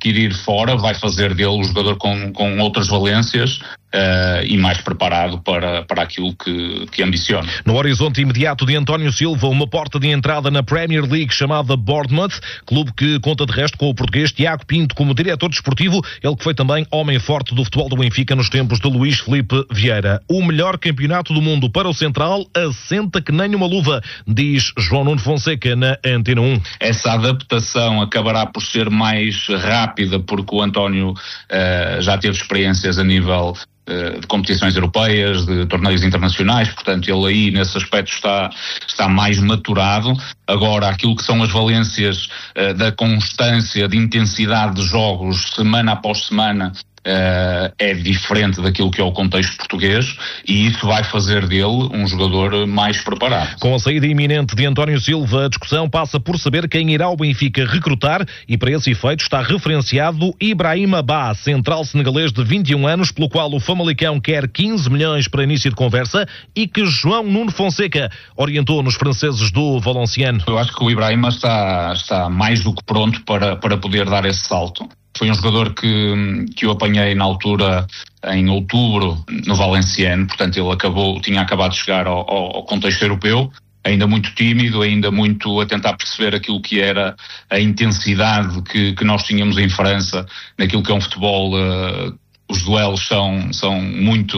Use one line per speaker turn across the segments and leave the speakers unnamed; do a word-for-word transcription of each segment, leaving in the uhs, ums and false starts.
adquirir fora vai fazer dele um jogador com, com outras valências uh, e mais preparado para, para aquilo que, que ambiciona.
No horizonte imediato de António Silva, uma porta de entrada na Premier League chamada Bournemouth, clube que conta de resto com o português Tiago Pinto como diretor desportivo, ele que foi também homem forte do futebol do Benfica nos tempos de Luís Filipe Vieira. O melhor campeonato do mundo para o Central assenta que nem uma luva, diz João Nuno Fonseca na Antena um.
Essa adaptação acabará por ser mais rápida porque o António uh, já teve experiências a nível uh, de competições europeias, de torneios internacionais, portanto ele aí nesse aspecto está, está mais maturado. Agora aquilo que são as valências uh, da constância, de intensidade de jogos semana após semana, Uh, é diferente daquilo que é o contexto português e isso vai fazer dele um jogador mais preparado.
Com a saída iminente de António Silva, a discussão passa por saber quem irá ao Benfica recrutar e para esse efeito está referenciado Ibrahima Ba, central senegalês de vinte e um anos, pelo qual o Famalicão quer quinze milhões para início de conversa e que João Nuno Fonseca orientou nos franceses do Valenciennes.
Eu acho que o Ibrahima está, está mais do que pronto para, para poder dar esse salto. Foi um jogador que, que eu apanhei na altura, em outubro, no Valenciennes, portanto ele acabou, tinha acabado de chegar ao, ao contexto europeu, ainda muito tímido, ainda muito a tentar perceber aquilo que era a intensidade que, que nós tínhamos em França, naquilo que é um futebol, uh, os duelos são, são, muito,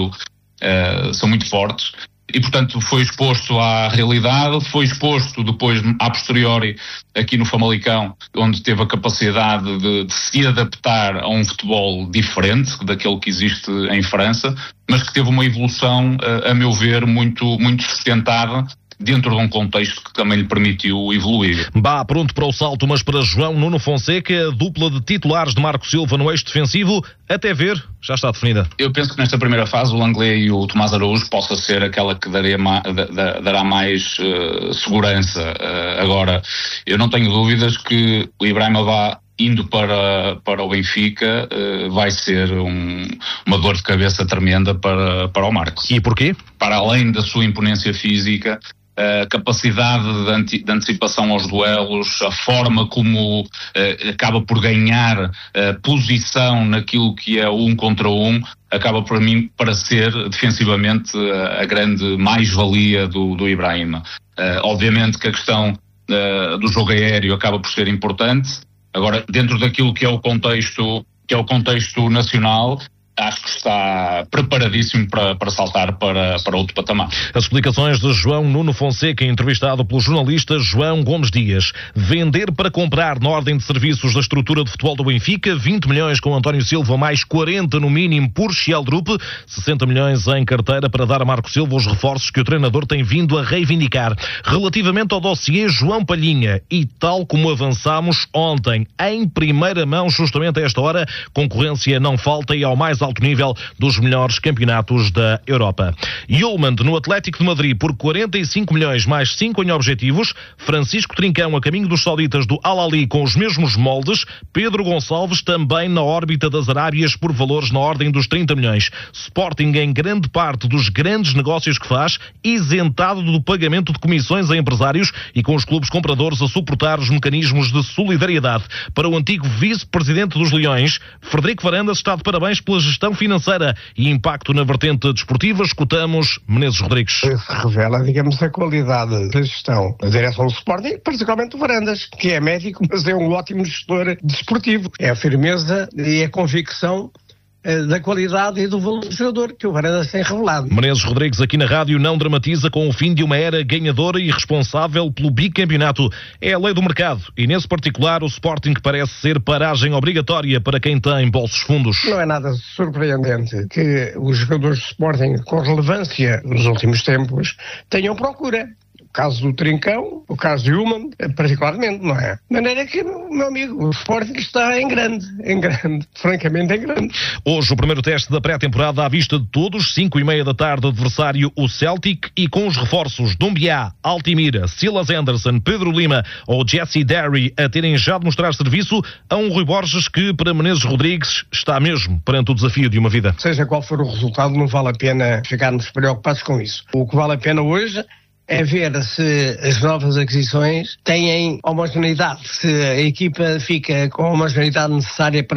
uh, são muito fortes. E, portanto, foi exposto à realidade, foi exposto depois, a posteriori, aqui no Famalicão, onde teve a capacidade de, de se adaptar a um futebol diferente daquele que existe em França, mas que teve uma evolução, a, a meu ver, muito, muito sustentada, dentro de um contexto que também lhe permitiu evoluir.
Bah, pronto para o salto, mas para João Nuno Fonseca, a dupla de titulares de Marco Silva no eixo defensivo, até ver, já está definida.
Eu penso que nesta primeira fase o Langlais e o Tomás Araújo possa ser aquela que dará, dará mais uh, segurança. Uh, agora, eu não tenho dúvidas que o Ibrahima Ba indo para, para o Benfica uh, vai ser um, uma dor de cabeça tremenda para, para o Marco.
E porquê?
Para além da sua imponência física, a capacidade de, ante, de antecipação aos duelos, a forma como uh, acaba por ganhar uh, posição naquilo que é um contra um, acaba para mim para ser defensivamente uh, a grande mais-valia do, do Ibrahima. Uh, obviamente que a questão uh, do jogo aéreo acaba por ser importante. Agora, dentro daquilo que é o contexto, que é o contexto nacional, acho que está preparadíssimo para, para saltar para, para outro patamar.
As explicações de João Nuno Fonseca, entrevistado pelo jornalista João Gomes Dias. Vender para comprar na ordem de serviços da estrutura de futebol do Benfica, vinte milhões com António Silva, mais quarenta no mínimo por Sheldrup, sessenta milhões em carteira para dar a Marco Silva os reforços que o treinador tem vindo a reivindicar. Relativamente ao dossiê João Palhinha, e tal como avançámos ontem, em primeira mão, justamente a esta hora, concorrência não falta e ao mais alto nível dos melhores campeonatos da Europa. Yulman no Atlético de Madrid por quarenta e cinco milhões mais cinco em objetivos, Francisco Trincão a caminho dos sauditas do Al-Ahly com os mesmos moldes, Pedro Gonçalves também na órbita das Arábias por valores na ordem dos trinta milhões. Sporting em grande parte dos grandes negócios que faz, isentado do pagamento de comissões a empresários e com os clubes compradores a suportar os mecanismos de solidariedade. Para o antigo vice-presidente dos Leões, Frederico Varandas está de parabéns pela gestão financeira e impacto na vertente desportiva. Escutamos Menezes Rodrigues.
Se revela, digamos, a qualidade da gestão da direção do Sporting, particularmente o Varandas, que é médico, mas é um ótimo gestor desportivo. É a firmeza e a convicção da qualidade e do valor do jogador que o Varandas tem revelado.
Menezes Rodrigues aqui na rádio não dramatiza com o fim de uma era ganhadora e responsável pelo bicampeonato. É a lei do mercado e nesse particular o Sporting parece ser paragem obrigatória para quem tem bolsos fundos.
Não é nada surpreendente que os jogadores do Sporting com relevância nos últimos tempos tenham procura. O caso do Trincão, o caso de Yulman, particularmente, não é? De maneira que, meu amigo, o Sporting está em grande, em grande, francamente em grande.
Hoje o primeiro teste da pré-temporada à vista de todos, cinco e meia da tarde, adversário o Celtic e com os reforços Dumbiá, Altimira, Silas Anderson, Pedro Lima ou Jesse Derry a terem já de mostrar serviço a um Rui Borges que, para Menezes Rodrigues, está mesmo perante o desafio de uma vida.
Seja qual for o resultado, não vale a pena ficarmos preocupados com isso. O que vale a pena hoje é ver se as novas aquisições têm homogeneidade, se a equipa fica com a homogeneidade necessária para